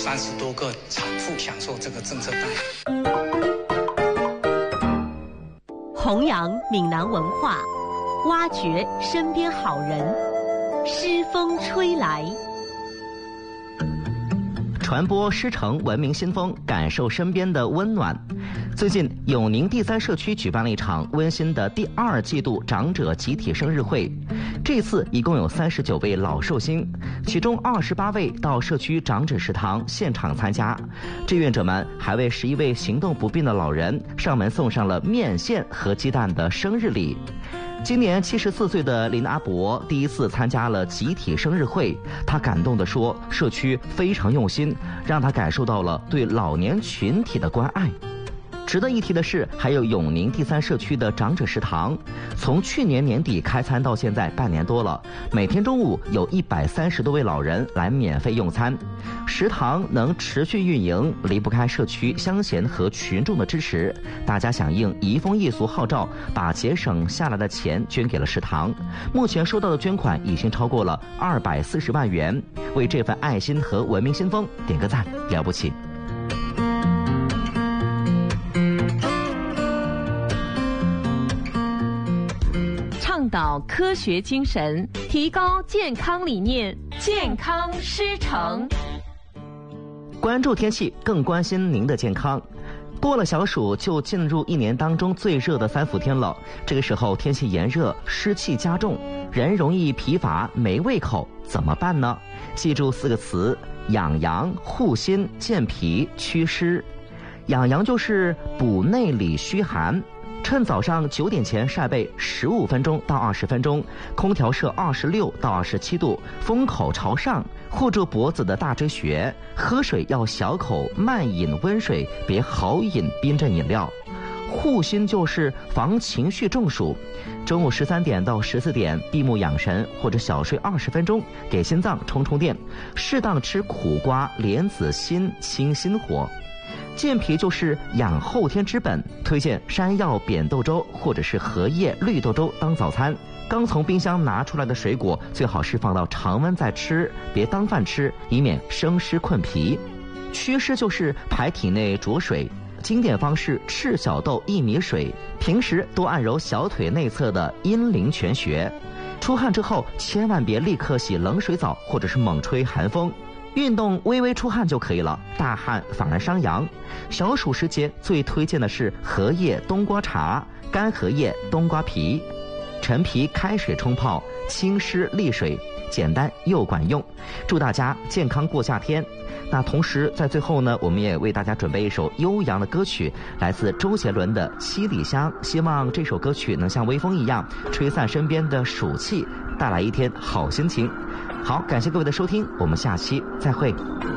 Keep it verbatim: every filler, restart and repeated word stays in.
三十多个产妇享受这个政策待遇。 弘扬闽南文化，挖掘身边好人，诗风吹来， 传播狮城文明新风，感受身边的温暖。最近，永宁第三社区举办了一场温馨的第二季度长者集体生日会。这次一共有三十九位老寿星，其中二十八位到社区长者食堂现场参加。志愿者们还为十一位行动不便的老人上门送上了面线和鸡蛋的生日礼。今年七十四岁的林阿伯第一次参加了集体生日会，他感动地说：“社区非常用心，让他感受到了对老年群体的关爱。”值得一提的是，还有永宁第三社区的长者食堂，从去年年底开餐到现在半年多了，每天中午有一百三十多位老人来免费用餐。食堂能持续运营，离不开社区乡贤和群众的支持。大家响应移风易俗号召，把节省下来的钱捐给了食堂。目前收到的捐款已经超过了二百四十万元，为这份爱心和文明新风点个赞，了不起！ 倡导科学精神，提高健康理念，健康狮城。 关注天气，更关心您的健康。过了小暑，就进入一年当中最热的三伏天了。这个时候天气炎热，湿气加重，人容易疲乏、没胃口，怎么办呢？记住四个词：养阳、护心、健脾、祛湿。养阳就是补内里虚寒。趁早上九点前晒背十五分钟到二十分钟，空调设二十六到二十七度，风口朝上，护住脖子的大椎穴。喝水要小口慢饮温水，别豪饮冰镇饮料。护心就是防情绪中暑，中午十三点到十四点闭目养神，或者小睡二十分钟，给心脏充充电。适当吃苦瓜、莲子心，清心火。健脾就是养后天之本，推荐山药扁豆粥或者是荷叶绿豆粥当早餐。刚从冰箱拿出来的水果最好是放到常温再吃，别当饭吃，以免生湿困脾。祛湿就是排体内浊水，经典方式赤小豆薏米水，平时多按揉小腿内侧的阴陵泉穴。出汗之后千万别立刻洗冷水澡或者是猛吹寒风，运动微微出汗就可以了，大汗反而伤阳。小暑时节最推荐的是荷叶冬瓜茶、干荷叶冬瓜皮。陈皮开水冲泡，清湿利水，简单又管用。祝大家健康过夏天。那同时在最后呢，我们也为大家准备一首悠扬的歌曲，来自周杰伦的《七里香》，希望这首歌曲能像微风一样吹散身边的暑气，带来一天好心情。好，感谢各位的收听，我们下期再会。